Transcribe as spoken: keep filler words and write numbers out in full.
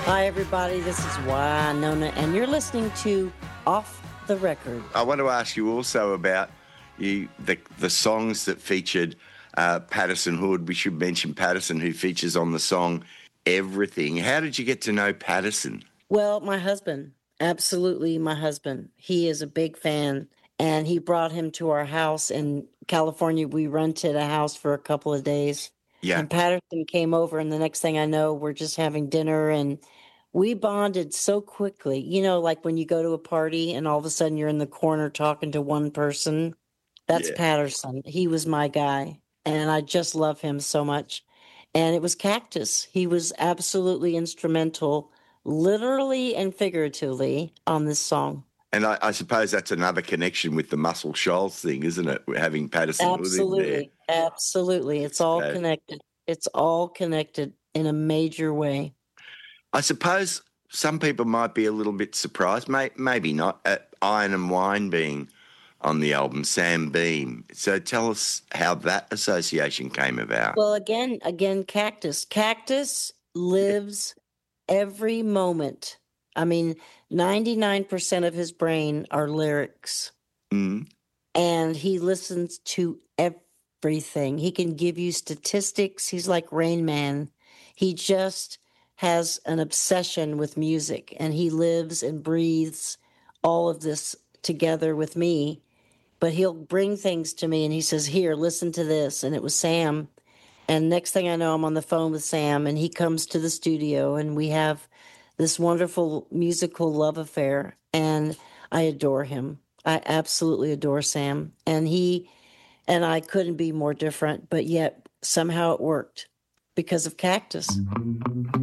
Hi, everybody. This is Wynonna, and you're listening to Off the Record. I want to ask you also about you, the the songs that featured uh, Patterson Hood. We should mention Patterson, who features on the song Everything. How did you get to know Patterson? Well, my husband, absolutely my husband. He is a big fan, and he brought him to our house in California. We rented a house for a couple of days. Yeah. And Patterson came over, and the next thing I know, we're just having dinner, and we bonded so quickly. You know, like when you go to a party and all of a sudden you're in the corner talking to one person. That's Yeah. Patterson. He was my guy, and I just love him so much. And it was Cactus. He was absolutely instrumental, literally and figuratively, on this song. And I, I suppose that's another connection with the Muscle Shoals thing, isn't it? We're having Patterson Hood in there. Absolutely. Absolutely. It's all So- connected. It's all connected in a major way. I suppose some people might be a little bit surprised, may, maybe not, at Iron and Wine being on the album, Sam Beam. So tell us how that association came about. Well, again, again, Cactus. Cactus lives every moment. I mean, ninety-nine percent of his brain are lyrics, Mm. and he listens to everything. He can give you statistics. He's like Rain Man. He just has an obsession with music, and he lives and breathes all of this together with me. But he'll bring things to me, and he says, "Here, listen to this." And it was Sam. And next thing I know, I'm on the phone with Sam, and he comes to the studio, and we have this wonderful musical love affair. And I adore him. I absolutely adore Sam. And he and I couldn't be more different, but yet somehow it worked because of Cactus.